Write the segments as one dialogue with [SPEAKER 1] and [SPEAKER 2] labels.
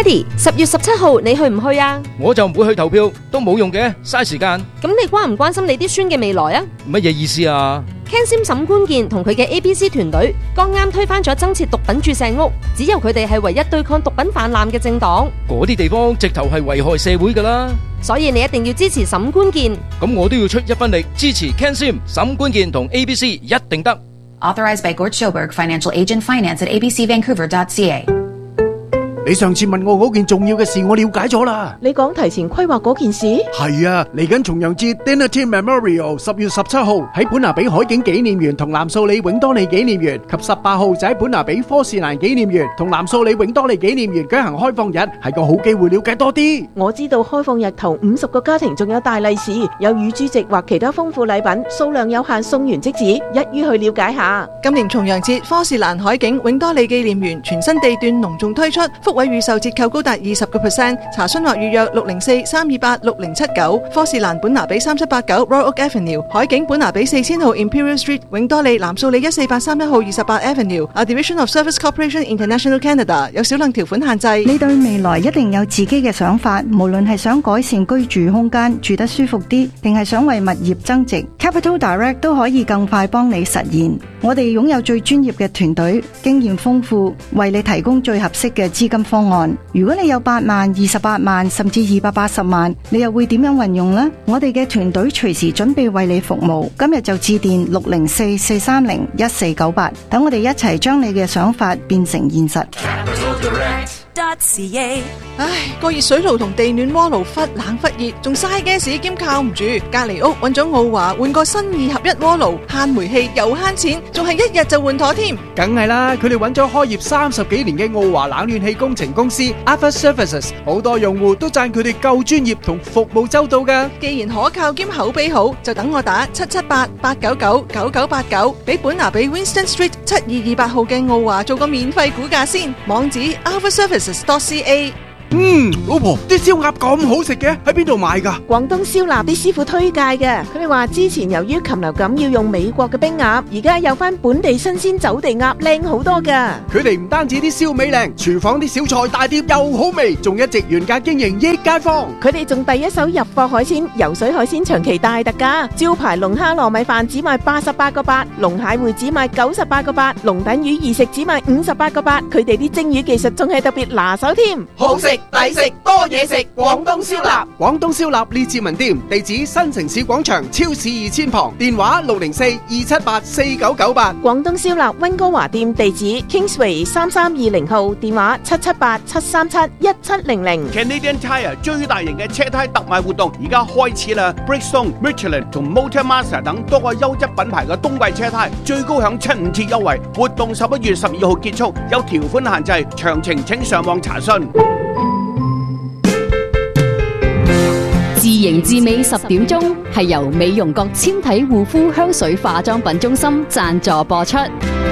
[SPEAKER 1] Daddy， 10月17號你去唔去啊？
[SPEAKER 2] 我就唔會去投票，都冇用嘅，嘥時間。
[SPEAKER 1] 咁你關唔關心你啲孫嘅未來啊？
[SPEAKER 2] 乜嘢意思啊？
[SPEAKER 1] Ken Sim 沈官健同佢嘅 ABC 團隊剛啱推翻咗增設毒品注射屋，只有佢哋係唯一對抗毒品泛濫嘅政黨。
[SPEAKER 2] 嗰啲地方直頭係危害社會㗎啦。
[SPEAKER 1] 所以你一定要支持沈官健。
[SPEAKER 2] 咁我都要出一分力支持 Ken Sim 沈官健同 ABC 一定得。
[SPEAKER 3] Authorized by Gord Schoberg, Financial Agent Finance at abcvancouver.ca。
[SPEAKER 4] 你上次問我嗰件重要嘅事，我了解咗啦。
[SPEAKER 5] 你講提前規劃嗰件事？
[SPEAKER 4] 係啊，嚟緊重陽節 Dinner Team Memorial 10月17號喺本拿比海景紀念園同藍素里永多利紀念園，及18號就喺本拿比科士蘭紀念園同藍素里永多利紀念園舉行開放日，係個好機會了解多啲。
[SPEAKER 5] 我知道開放日頭50個家庭仲有大利是，有乳豬席或其他豐富禮品，數量有限，送完即止，一於去了解下。
[SPEAKER 6] 今年重陽節科士蘭海景永多利紀念園全新地段隆重推出，福位預售折扣高達20%，查詢或預約604-328-6079，科士蘭本拿比3789 Royal Oak Avenue， 海景本拿比4000號 Imperial Street， 永多利藍素里14831號28 Avenue，A Division of Service Corporation International Canada， 有少量條款限制。
[SPEAKER 7] 你對未來一定有自己嘅想法，無論係想改善居住空間，住得舒服啲，定係想為物業增值， Capital Direct 都可以更快幫你實現。我哋擁有最專業嘅團隊，經驗豐富，為你提供最合適嘅資金方案。如果你有8萬、28萬甚至280萬，你又會點樣運用呢？我哋嘅團隊隨時準備為你服務，今日就致電604-430-1498，等我哋一齊將你嘅想法變成現實。
[SPEAKER 6] 唉，個熱水爐同地暖鍋爐忽冷忽熱，仲嘥gas兼靠唔住。隔籬屋揾咗奧華換個新2合1鍋爐，慳煤氣又慳錢，仲係1日就換妥添。
[SPEAKER 4] 梗係啦，佢哋揾咗開業30幾年嘅奧華冷暖氣工程公司 Alpha Services， 好多用戶都讚佢哋夠專業同服務周到㗎。
[SPEAKER 6] 既然可靠兼口碑好，就等我打778-899-9989，俾本拿比 Winston Street 7228號嘅奧華做個免費估價先。網址 alphaservices.ca。
[SPEAKER 4] 老婆，啲燒鴨咁好食嘅，喺邊度買㗎？
[SPEAKER 5] 廣東燒臘啲師傅推介嘅，佢哋話之前由於禽流感要用美國嘅冰鴨，而家有翻本地新鮮走地鴨，靚好多㗎。
[SPEAKER 4] 佢哋唔單止啲燒味靚，廚房啲小菜大碟又好味，仲一直原價經營益街坊。
[SPEAKER 5] 佢哋仲第一手入貨海鮮，游水海鮮長期大特價，招牌龍蝦糯米飯只賣88個8，龍蟹會只賣98個8，龍躉魚二食只賣58個8。佢哋啲蒸魚技術仲係特別拿手添，
[SPEAKER 4] 好食抵食多嘢食，廣東燒臘。廣東燒臘列治文店，地址新城市廣場超市2000旁，電話604-278-4998。
[SPEAKER 5] 廣東燒臘溫哥華店地址 Kingsway 3320號，電話778-737-1700。
[SPEAKER 8] Canadian Tire 最大型嘅車胎特賣活動而家開始啦 ！Bridgestone、Michelin 同 Motormaster 等多個優質品牌嘅冬季車胎最高享7-5折優惠，活動11月12號結束，有條款限制，詳情請上網查詢。
[SPEAKER 9] 自營自美10點鐘係由美容閣纖體護膚香水化妝品中心贊助播出。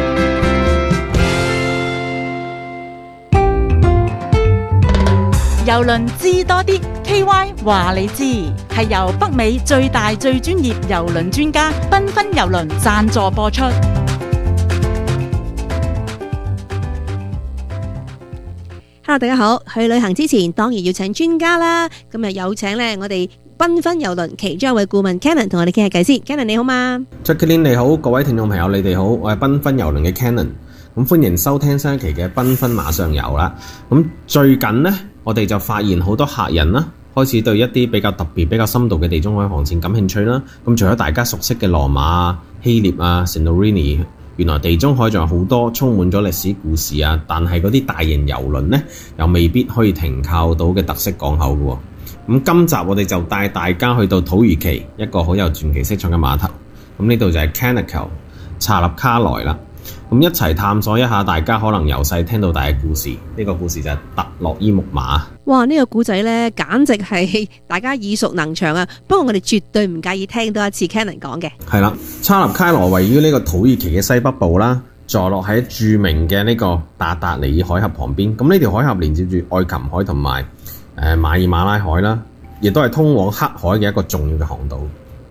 [SPEAKER 10] 郵輪知多啲 KY 話你知，係由北美最大最專業郵輪專家繽紛郵輪贊助播出。
[SPEAKER 11] Hello， 大家好！去旅行之前當然要請專家啦。今日有請咧我哋繽紛郵輪其中一位顧問 Cannon 同我哋傾下偈先。Cannon 你好嘛
[SPEAKER 12] ？Jacqueline 你好，各位聽眾朋友你哋好，我係繽紛郵輪嘅 Cannon。咁歡迎收聽新一期嘅繽紛馬上遊啦。咁最近呢，我哋就發現好多客人啦，開始對一啲比較特別、比較深度嘅地中海航線感興趣啦。咁除咗大家熟悉嘅羅馬啊、希臘啊、Santorini，原來地中海仲有好多充滿咗歷史故事啊，但係嗰啲大型郵輪呢，又未必可以停靠到嘅特色港口嘅喎。咁今集我哋就帶大家去到土耳其一個好有傳奇色彩嘅碼頭。咁呢度就係 Canacal 查納卡萊啦。咁一齊探索一下大家可能由細聽到大嘅故事。呢個故事就係特洛伊木馬。
[SPEAKER 11] 哇！呢個故仔呢，簡直係大家耳熟能詳啊。不過我哋絕對唔介意聽多一次 Cannon 講嘅。
[SPEAKER 12] 係啦，查納卡萊位於呢個土耳其嘅西北部啦，坐落喺著名嘅呢個達達尼爾海峽旁邊。咁呢條海峽連接住愛琴海同埋馬爾馬拉海啦，亦都係通往黑海嘅一個重要嘅航道。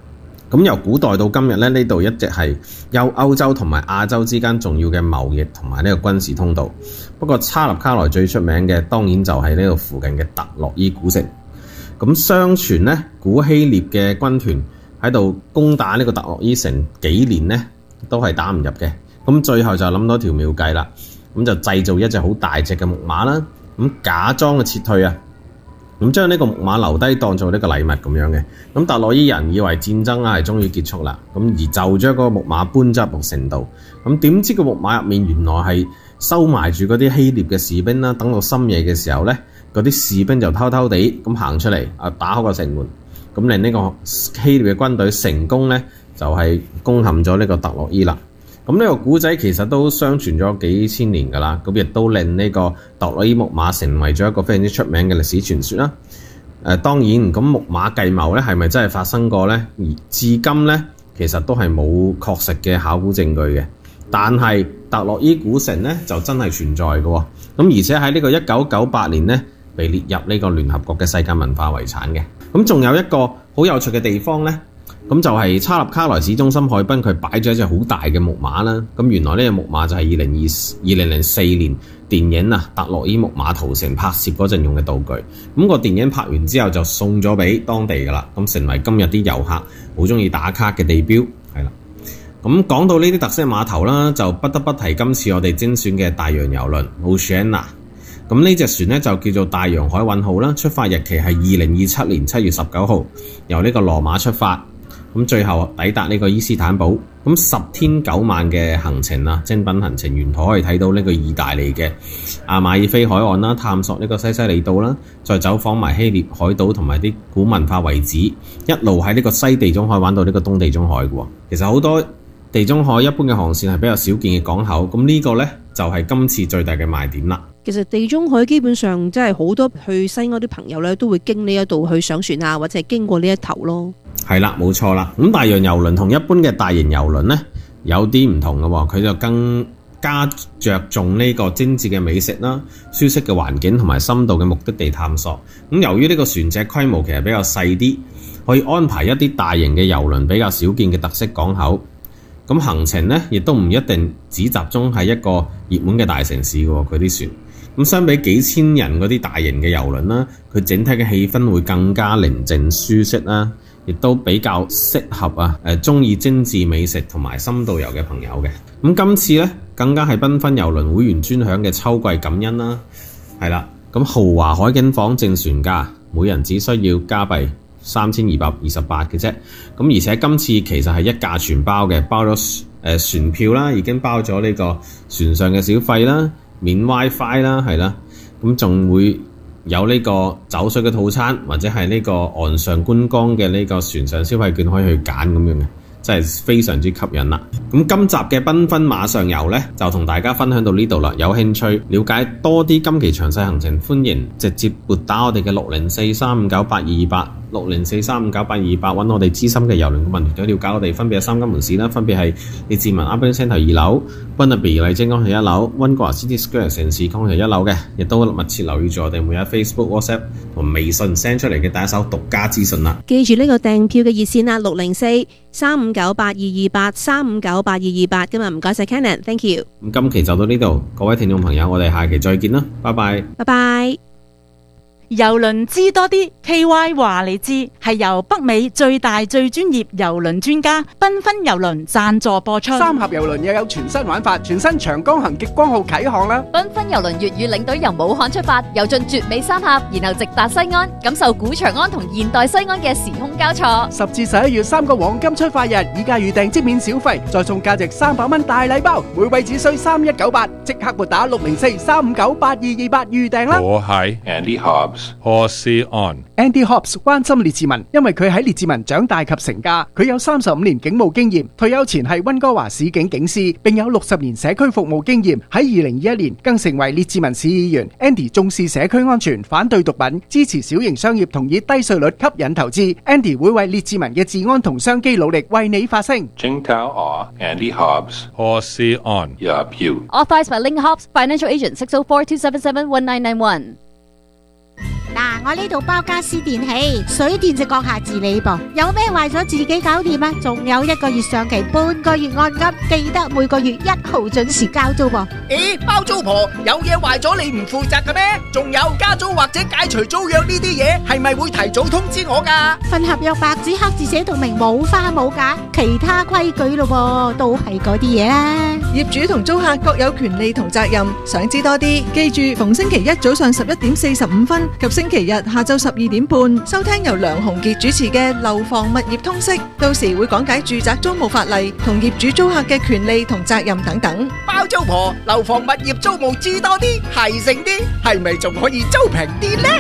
[SPEAKER 12] 咁由古代到今日咧，呢度一直係有歐洲同埋亞洲之間重要嘅貿易同埋呢個軍事通道。不過查納卡萊最出名嘅當然就係呢度附近嘅特洛伊古城。咁相傳咧，古希臘嘅軍團喺度攻打呢個特洛伊城幾年咧，都係打唔入嘅。咁最後就諗到條妙計啦，咁就製造一隻好大隻嘅木馬啦，咁假裝嘅撤退啊，咁將呢個木馬留低當做呢個禮物咁樣嘅。咁特洛伊人以為戰爭係終於結束啦，咁而就將嗰個木馬搬咗入城度。咁點知個木馬入面原來係收埋住嗰啲希臘嘅士兵啦。等到深夜嘅時候咧，嗰啲士兵就偷偷地咁行出嚟打開個城門，咁令呢個希臘嘅軍隊成功咧就係攻陷咗呢個特洛伊啦。咁呢個古仔其實都相傳咗幾千年㗎啦，咁亦都令呢個特洛伊木馬成為咗一個非常之出名嘅歷史傳說啦。當然咁木馬計謀咧係咪真係發生過呢？而至今咧其實都係冇確實嘅考古證據嘅。但係特洛伊古城咧就真係存在嘅喎。咁而且喺呢個1998年咧被列入呢個聯合國嘅世界文化遺產嘅。咁仲有一個好有趣嘅地方咧。咁就係查納卡萊市中心海濱，佢擺咗一隻好大嘅木馬啦。咁原來呢隻木馬就係2004年電影《特洛伊木馬屠城》拍攝嗰陣用嘅道具。咁個電影拍完之後就送咗俾當地㗎啦，咁成為今日啲遊客好中意打卡嘅地標，係啦。咁講到呢啲特色碼頭啦，就不得不提今次我哋精選嘅大洋郵輪 Oceania。咁呢隻船咧就叫做大洋海運號啦，出發日期係2027年7月19號，由呢個羅馬出發。咁最後抵達呢個伊斯坦堡，咁10天9晚嘅行程啊，精品行程沿途可以睇到呢個意大利嘅阿馬爾菲海岸啦，探索呢個西西里島啦，再走訪埋希臘海島同埋啲古文化遺址，一路喺呢個西地中海玩到呢個東地中海嘅。其實好多地中海一般嘅航線係比較少見嘅港口，咁呢個呢，就係今次最大嘅賣點啦。
[SPEAKER 11] 其實地中海基本上真係好多去西歐啲朋友咧，都會經呢一度去上船啊，或者係經過呢一頭咯。係啦，
[SPEAKER 12] 冇錯啦。咁大洋郵輪同一般嘅大型郵輪呢，有啲唔同嘅喎，佢就更加着重呢個精緻嘅美食啦、舒適嘅環境同埋深度嘅目的地探索。咁由於呢個船隻規模其實比較細啲，可以安排一啲大型嘅郵輪比較少見嘅特色港口。咁行程呢，亦都唔一定只集中喺一個熱門嘅大城市嘅喎，佢啲船。咁相比幾千人嗰啲大型嘅郵輪啦，佢整體嘅氣氛會更加寧靜舒適啦，亦都比較適合中意精緻美食同埋深度遊嘅朋友嘅。咁今次呢，更加係繽紛郵輪會員專享嘅秋季感恩啦，係啦。咁豪華海景房正船價，每人只需要加幣3228嘅啫。咁而且今次其實係一價全包嘅，包咗船票啦，已經包咗呢個船上嘅小費啦。免 WiFi 啦，係啦，咁仲會有呢個酒水嘅套餐，或者係呢個岸上觀光嘅呢個船上消費券可以去揀咁樣嘅，真係非常之吸引啦。咁今集嘅繽紛馬上遊呢，就同大家分享到呢度啦。有興趣了解多啲今期詳細行程，歡迎直接撥打我哋嘅604-359-8228 604-359-8228揾我哋資深嘅郵輪顧問團隊了解我哋分別有3間門市啦，分別係列治文 Urban Centre 2樓、Burnaby 麗晶港係1樓、溫哥華 City Square 城市港係1樓嘅，亦都密切留意住我哋每日 Facebook、WhatsApp 同微信 send 出嚟嘅第一手獨家資訊啦。
[SPEAKER 11] 記住呢個訂票嘅熱線啦，604-359-8228 359-8228。今日唔該晒 Cannon，Thank you。
[SPEAKER 12] 咁今期就到呢度，各位聽眾朋友，我哋下期再見啦，拜拜。
[SPEAKER 11] 拜拜。
[SPEAKER 10] 郵輪知多啲 ，KY 話你知，係由北美最大最專業郵輪專家繽紛郵輪贊助播出。
[SPEAKER 4] 三峽郵輪又有全新玩法，全新長江行極光號啟航啦！
[SPEAKER 13] 繽紛郵輪粵語領隊由武漢出發，遊進絕美三峽，然後直達西安，感受古長安同現代西安嘅時空交錯。
[SPEAKER 4] 10至11月3個黃金出發日，以價預訂即免小費，再送價值300蚊大禮包，每位只需3198，即刻撥打604-359-8228預訂啦！
[SPEAKER 14] 我係 Andy Hobbs。Horsey
[SPEAKER 4] on。Andy Hobbs 關心列治文，因為佢喺列治文長大及成家，佢有35年警務經驗，退休前係溫哥華市警警司，並有60年社區服務經驗。喺2021年更成為列治文市議員。Andy 重視社區安全，反對毒品，支持小型商業同以低稅率吸引投資。Andy 會為列治文嘅治安同商機努力，為你發聲。
[SPEAKER 14] Jingtao Andy Hobbs Horsey on Yup You
[SPEAKER 13] Authorized by Link Hobbs Financial Agent 604-277-1991。
[SPEAKER 15] 嗱， 我呢度包家私電器，水電就閣下自理噃。有咩壞咗自己搞掂啊？仲有1個月上期，半個月按金，記得每個月1號準時交租噃。
[SPEAKER 16] 咦，包租婆有嘢壞咗你唔負責嘅咩？仲有加租或者解除租約呢啲嘢，係咪會提早通知我㗎？
[SPEAKER 15] 份合約白紙黑字寫到明，冇花冇假，其他規矩咯噃，都係嗰啲嘢啦。
[SPEAKER 6] 業主同租客各有權利同責任，想知多啲，記住逢星期一早上11點45分及星期日下晝12點半，收聽由梁鴻傑主持嘅《樓房物業通識》，到時會講解住宅租務法例同業主租客嘅權利同責任等等。
[SPEAKER 16] 包租婆樓房物業租務知多啲，係剩啲，係咪仲可以租平啲呢？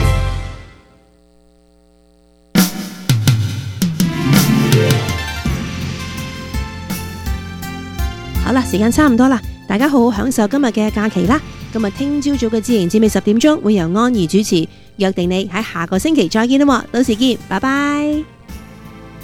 [SPEAKER 11] 好啦，時間差唔多啦，大家好好享受今日嘅假期啦。今日聽朝早嘅自然節目10點鐘會由安怡主持，約定你喺下個星期再見啦，到時見，拜拜。